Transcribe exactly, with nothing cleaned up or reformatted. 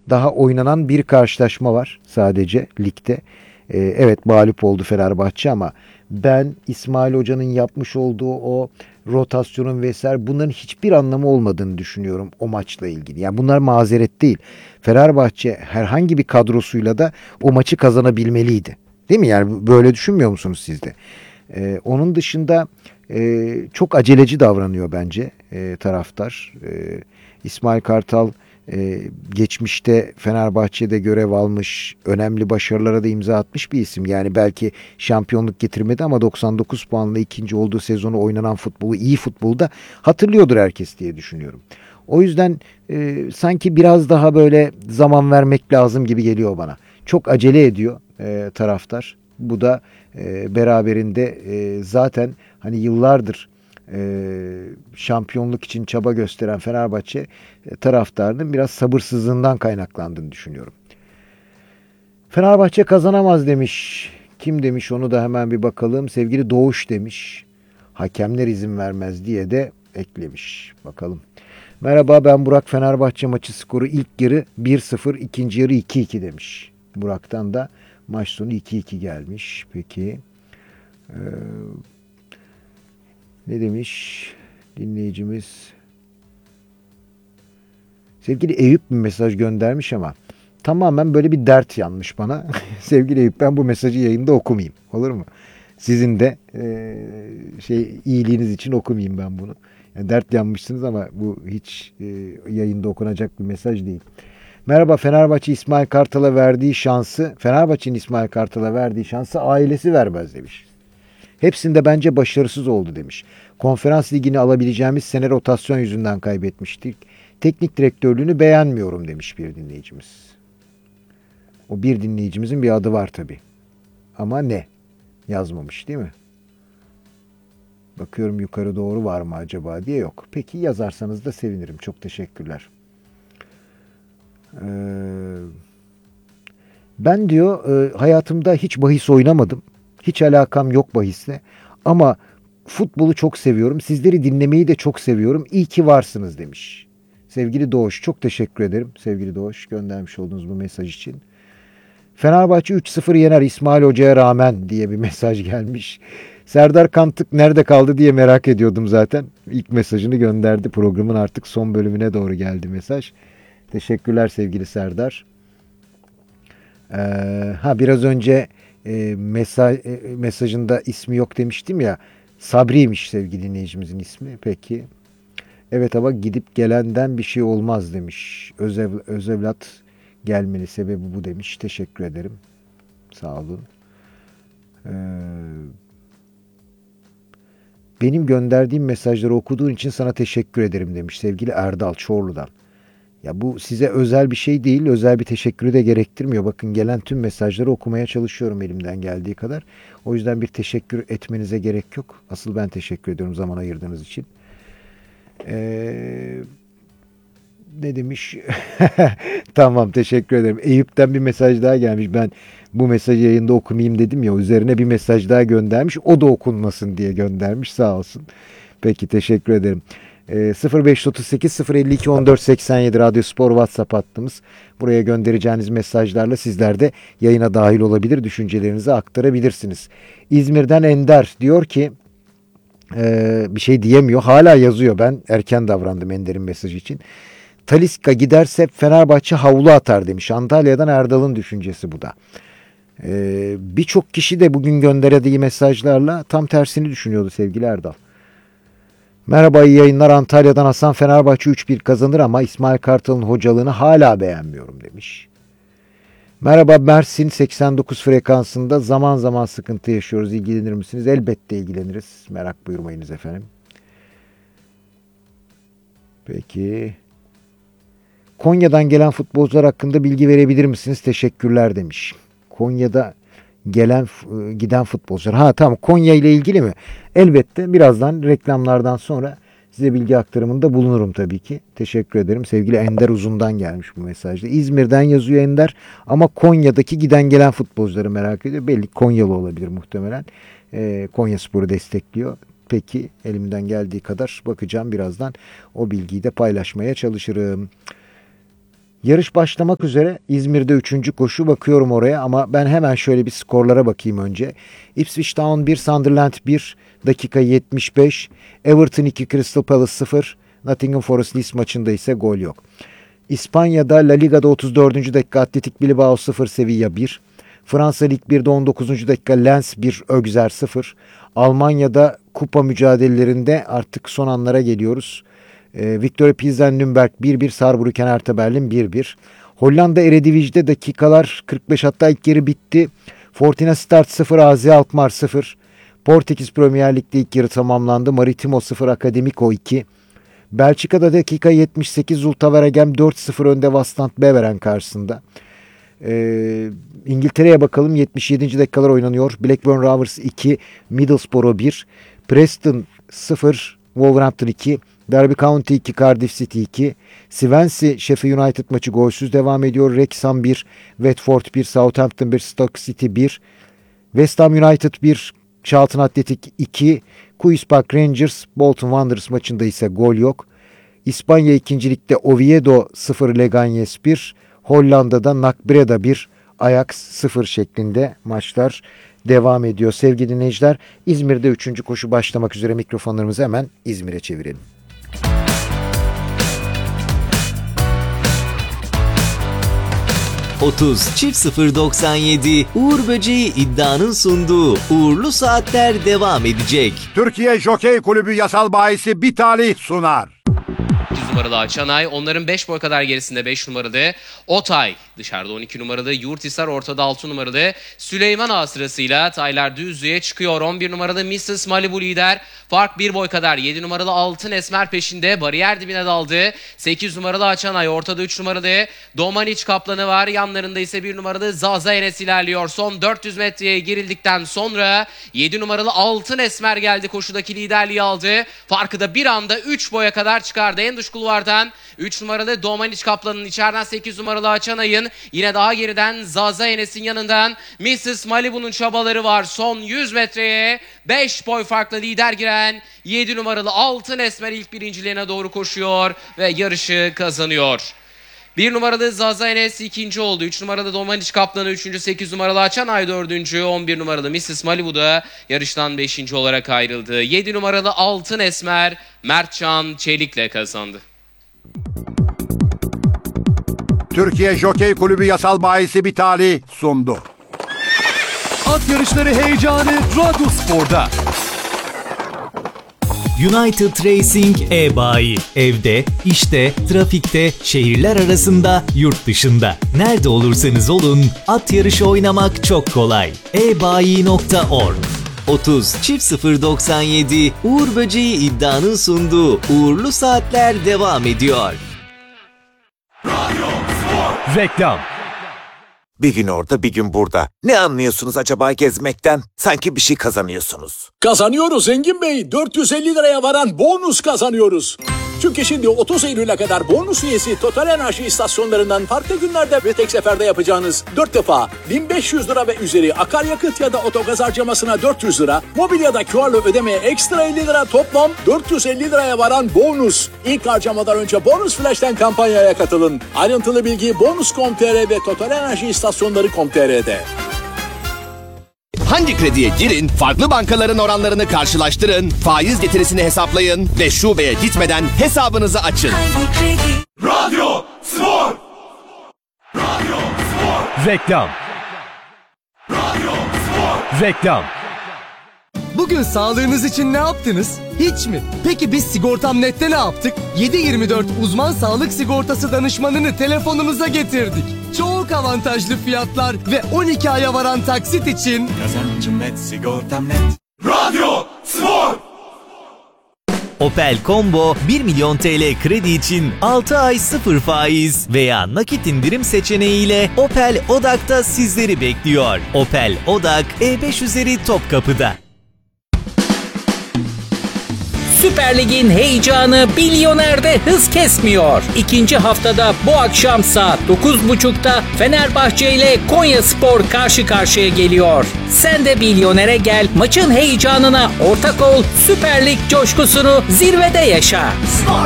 daha oynanan bir karşılaşma var sadece ligde. Ee, evet mağlup oldu Fenerbahçe ama ben İsmail Hoca'nın yapmış olduğu o rotasyonun vesaire bunların hiçbir anlamı olmadığını düşünüyorum o maçla ilgili. Yani bunlar mazeret değil. Fenerbahçe herhangi bir kadrosuyla da o maçı kazanabilmeliydi. Değil mi? Yani böyle düşünmüyor musunuz siz de? Ee, onun dışında e, çok aceleci davranıyor bence e, taraftar. E, İsmail Kartal e, geçmişte Fenerbahçe'de görev almış, önemli başarılara da imza atmış bir isim. Yani belki şampiyonluk getirmedi ama doksan dokuz puanla ikinci olduğu sezonu oynanan futbolu, iyi futbolu da hatırlıyordur herkes diye düşünüyorum. O yüzden e, sanki biraz daha böyle zaman vermek lazım gibi geliyor bana. Çok acele ediyor e, taraftar. Bu da e, beraberinde e, zaten hani yıllardır e, şampiyonluk için çaba gösteren Fenerbahçe e, taraftarının biraz sabırsızlığından kaynaklandığını düşünüyorum. Fenerbahçe kazanamaz demiş. Kim demiş onu da hemen bir bakalım. Sevgili Doğuş demiş. Hakemler izin vermez diye de eklemiş. Bakalım. Merhaba ben Burak, Fenerbahçe maçı skoru ilk yarı bir sıfır, ikinci yarı iki iki demiş. Burak'tan da maç sonu iki iki gelmiş. Peki ee, ne demiş dinleyicimiz? Sevgili Eyüp bir mesaj göndermiş ama tamamen böyle bir dert yanmış bana. Sevgili Eyüp ben bu mesajı yayında okumayayım. Olur mu? Sizin de e, şey iyiliğiniz için okumayayım ben bunu. Yani dert yanmışsınız ama bu hiç e, yayında okunacak bir mesaj değil. Merhaba Fenerbahçe İsmail Kartal'a verdiği şansı, Fenerbahçe'nin İsmail Kartal'a verdiği şansı ailesi vermez demiş. Hepsinde bence başarısız oldu demiş. Konferans ligini alabileceğimiz sene rotasyon yüzünden kaybetmiştik. Teknik direktörlüğünü beğenmiyorum demiş bir dinleyicimiz. O bir dinleyicimizin bir adı var tabii. Ama ne? Yazmamış değil mi? Bakıyorum yukarı doğru var mı acaba diye yok. Peki yazarsanız da sevinirim. Çok teşekkürler. Ee, ben diyor e, hayatımda hiç bahis oynamadım. Hiç alakam yok bahisle. Ama futbolu çok seviyorum. Sizleri dinlemeyi de çok seviyorum. İyi ki varsınız demiş. Sevgili Doğuş çok teşekkür ederim. Sevgili Doğuş göndermiş olduğunuz bu mesaj için. Fenerbahçe üç sıfır yener İsmail Hoca'ya rağmen diye bir mesaj gelmiş. Serdar Kantık nerede kaldı diye merak ediyordum zaten. İlk mesajını gönderdi. Programın artık son bölümüne doğru geldi mesaj. Teşekkürler sevgili Serdar. Ee, ha biraz önce e, mesaj e, mesajında ismi yok demiştim ya. Sabri'ymiş sevgili dinleyicimizin ismi. Peki. Evet ama gidip gelenden bir şey olmaz demiş. Özev, özevlat gelmeli sebebi bu demiş. Teşekkür ederim. Sağ olun. Ee, benim gönderdiğim mesajları okuduğun için sana teşekkür ederim demiş sevgili Erdal Çorlu'dan. Ya bu size özel bir şey değil, özel bir teşekkürü de gerektirmiyor. Bakın gelen tüm mesajları okumaya çalışıyorum elimden geldiği kadar. O yüzden bir teşekkür etmenize gerek yok. Asıl ben teşekkür ediyorum zaman ayırdığınız için. Ee, ne demiş? Tamam teşekkür ederim. Eyüp'ten bir mesaj daha gelmiş. Ben bu mesajı yayında okumayayım dedim ya. Üzerine bir mesaj daha göndermiş. O da okunmasın diye göndermiş. Sağ olsun. Peki teşekkür ederim. E, sıfır beş otuz sekiz sıfır elli iki on dört seksen yedi Radyo Spor WhatsApp hattımız. Buraya göndereceğiniz mesajlarla sizler de yayına dahil olabilir. Düşüncelerinizi aktarabilirsiniz. İzmir'den Ender diyor ki e, bir şey diyemiyor. Hala yazıyor. Ben erken davrandım Ender'in mesajı için. Talisca giderse Fenerbahçe havlu atar demiş. Antalya'dan Erdal'ın düşüncesi bu da. Ee, Birçok kişi de bugün gönderdiği mesajlarla tam tersini düşünüyordu sevgili Erdal. Merhaba iyi yayınlar Antalya'dan Hasan Fenerbahçe üç bir kazanır ama İsmail Kartal'ın hocalığını hala beğenmiyorum demiş. Merhaba Mersin seksen dokuz frekansında zaman zaman sıkıntı yaşıyoruz. İlgilenir misiniz? Elbette ilgileniriz. Merak buyurmayınız efendim. Peki. Konya'dan gelen futbolcular hakkında bilgi verebilir misiniz? Teşekkürler demiş. Konya'da gelen giden futbolcular. Ha tamam Konya ile ilgili mi? Elbette birazdan reklamlardan sonra size bilgi aktarımında bulunurum tabii ki. Teşekkür ederim. Sevgili Ender Uzun'dan gelmiş bu mesajda. İzmir'den yazıyor Ender ama Konya'daki giden gelen futbolcuları merak ediyor. Belli Konyalı olabilir muhtemelen. Ee, Konyaspor'u destekliyor. Peki elimden geldiği kadar bakacağım birazdan. O bilgiyi de paylaşmaya çalışırım. Yarış başlamak üzere. İzmir'de üçüncü koşu, bakıyorum oraya ama ben hemen şöyle bir skorlara bakayım önce. Ipswich Town bir, Sunderland bir, dakika yetmiş beş. Everton iki, Crystal Palace sıfır. Nottingham Forest Leeds maçında ise gol yok. İspanya'da La Liga'da otuz dördüncü dakika Athletic Bilbao sıfır, Sevilla bir. Fransa Lig bir'de on dokuzuncu dakika Lens bir, Auxerre sıfır. Almanya'da kupa mücadelelerinde artık son anlara geliyoruz. E, Victoria Pilsen Nürnberg bir bir, Saarbrücken Hertha Berlin bir bir. Hollanda Eredivisie'de dakikalar kırk beş, hatta ilk yarı bitti. Fortuna Sittard sıfır, A Z Alkmaar sıfır. Portekiz Premier Lig'de ilk yarı tamamlandı. Maritimo sıfır, Academico iki. Belçika'da dakika yetmiş sekiz, Zulte Waregem dört sıfır önde Wasland Beveren karşısında. Ee, İngiltere'ye bakalım. yetmiş yedinci dakikalar oynanıyor. Blackburn Rovers iki, Middlesbrough bir. Preston sıfır, Wolverhampton iki. Derby County iki, Cardiff City iki. Swansea Sheffield United maçı golsüz devam ediyor. Wrexham bir, Watford bir, Southampton bir, Stoke City bir. West Ham United bir, Charlton Athletic iki. Queen's Park Rangers Bolton Wanderers maçında ise gol yok. İspanya ikinci Lig'de Oviedo sıfır, Leganés bir. Hollanda'da N A C Breda bir, Ajax sıfır şeklinde maçlar devam ediyor. Sevgili dinleyiciler, İzmir'de üçüncü koşu başlamak üzere, mikrofonlarımızı hemen İzmir'e çevirelim. otuz çift sıfır doksan yedi Uğur Böceği iddianın sunduğu Uğurlu Saatler devam edecek. Türkiye Jokey Kulübü yasal bahisi Bitali sunar. Numaralı Açanay, onların beş boy kadar gerisinde beş numaralı Otay, dışarıda on iki numaralı Yurthisar, ortada altı numaralı Süleyman Ağa sırasıyla Taylar düzlüğe çıkıyor. on bir numaralı missus Malibu lider, fark bir boy kadar. yedi numaralı Altın Esmer peşinde, bariyer dibine daldı. sekiz numaralı Açanay, ortada üç numaralı Domaniç Kaplanı var, yanlarında ise bir numaralı Zaza Enes ilerliyor. Son dört yüz metreye girildikten sonra yedi numaralı Altın Esmer geldi, koşudaki liderliği aldı. Farkı da bir anda üç boya kadar çıkardı. En dış kulvardan üç numaralı Domaniç Kaplan'ın, içeriden sekiz numaralı Açanay'ın, yine daha geriden Zaza Enes'in yanından missus Malibu'nun çabaları var. Son yüz metreye beş boy farklı lider giren yedi numaralı Altın Esmer ilk birinciliğine doğru koşuyor ve yarışı kazanıyor. bir numaralı Zaza Enes ikinci oldu. üç numaralı Domaniç Kaplan'ı üçüncü. sekiz numaralı Açanay dördüncü. on bir numaralı missus Malibu da yarıştan beşinci olarak ayrıldı. yedi numaralı Altın Esmer Mertcan Çelik'le kazandı. Türkiye Jokey Kulübü yasal bahisi Bitali sundu. At yarışları heyecanı Radyospor'da. United Racing e-bayi. Evde, işte, trafikte, şehirler arasında, yurt dışında. Nerede olursanız olun, at yarışı oynamak çok kolay. e bayi nokta org otuz çift sıfır doksan yedi Uğur Böceği iddianın sunduğu Uğurlu Saatler devam ediyor. Reklam. Bir gün orada, bir gün burada. Ne anlıyorsunuz acaba gezmekten? Sanki bir şey kazanıyorsunuz. Kazanıyoruz Engin Bey. dört yüz elli liraya varan bonus kazanıyoruz. Çünkü şimdi otuz Eylül'e kadar bonus üyesi Total Enerji istasyonlarından farklı günlerde ve tek seferde yapacağınız dört defa bin beş yüz lira ve üzeri akaryakıt ya da otogaz harcamasına dört yüz lira, mobilyada Q R'lı ödemeye ekstra elli lira, toplam dört yüz elli liraya varan bonus. İlk harcamadan önce Bonus Flash'ten kampanyaya katılın. Ayrıntılı bilgi bonus nokta com nokta tr ve Total Enerji istasyonları nokta com nokta tr'de. Hangi krediye girin, farklı bankaların oranlarını karşılaştırın, faiz getirisini hesaplayın ve şubeye gitmeden hesabınızı açın. Radyo Spor. Radyo Spor. Reklam. Radyo Spor. Reklam. Bugün sağlığınız için ne yaptınız? Hiç mi? Peki biz Sigortam Net'te ne yaptık? yedi yirmi dört uzman sağlık sigortası danışmanını telefonumuza getirdik. Çok avantajlı fiyatlar ve on iki aya varan taksit için Kazancım net, sigortam net. Radyo Spor. Opel Combo bir milyon T L kredi için altı ay sıfır faiz veya nakit indirim seçeneğiyle Opel Odak'ta sizleri bekliyor. Opel Odak E beş üzeri Topkapı'da. Süper Lig'in heyecanı Bilyoner'de hız kesmiyor. İkinci haftada bu akşam saat dokuz buçukta Fenerbahçe ile Konyaspor karşı karşıya geliyor. Sen de Bilyoner'e gel, maçın heyecanına ortak ol, Süper Lig coşkusunu zirvede yaşa. Spor